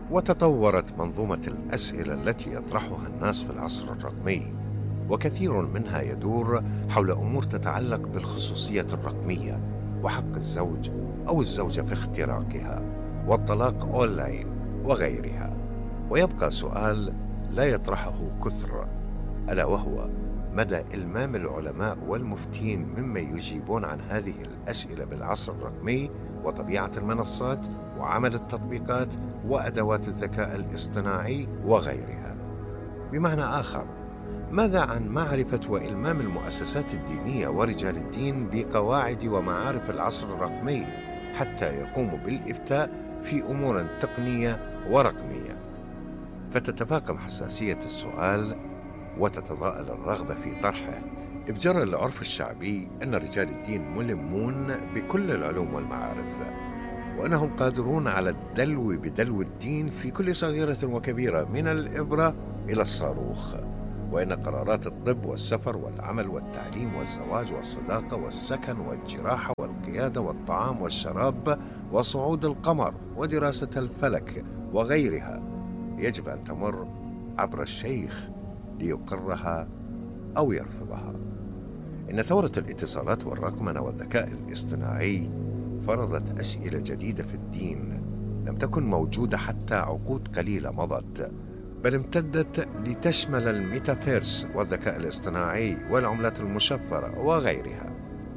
وتطورت منظومة الأسئلة التي يطرحها الناس في العصر الرقمي، وكثير منها يدور حول أمور تتعلق بالخصوصية الرقمية، وحق الزوج أو الزوجة في اختراقها، والطلاق أونلاين وغيرها. ويبقى سؤال لا يطرحه كثر، ألا وهو مدى إلمام العلماء والمفتين ممن يجيبون عن هذه الأسئلة بالعصر الرقمي، وطبيعة المنصات وعمل التطبيقات وأدوات الذكاء الاصطناعي وغيرها. بمعنى آخر، ماذا عن معرفة وإلمام المؤسسات الدينية ورجال الدين بقواعد ومعارف العصر الرقمي حتى يقوموا بالإفتاء في أمور تقنية ورقمية؟ فتتفاقم حساسية السؤال وتتضاءل الرغبة في طرحه. ابجرى العرف الشعبي أن رجال الدين ملمون بكل العلوم والمعارف، وأنهم قادرون على الدلو بدلو الدين في كل صغيرة وكبيرة من الإبرة إلى الصاروخ، وإن قرارات الطب والسفر والعمل والتعليم والزواج والصداقة والسكن والجراحة والقيادة والطعام والشراب وصعود القمر ودراسة الفلك وغيرها يجب أن تمر عبر الشيخ ليقرها أو يرفضها. إن ثورة الاتصالات والرقمنة والذكاء الاصطناعي فرضت أسئلة جديدة في الدين لم تكن موجودة حتى عقود قليلة مضت، بل امتدت لتشمل الميتافيرس والذكاء الاصطناعي والعملات المشفرة وغيرها.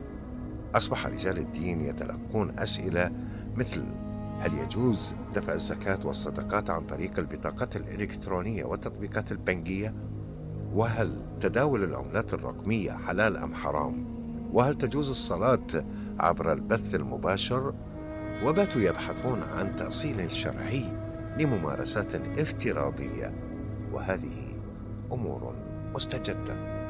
أصبح رجال الدين يتلقون أسئلة مثل: هل يجوز دفع الزكاة والصدقات عن طريق البطاقات الإلكترونية والتطبيقات البنكية؟ وهل تداول العملات الرقمية حلال أم حرام؟ وهل تجوز الصلاة عبر البث المباشر؟ وباتوا يبحثون عن تأصيل شرعي لممارسات افتراضية، وهذه أمور مستجدة.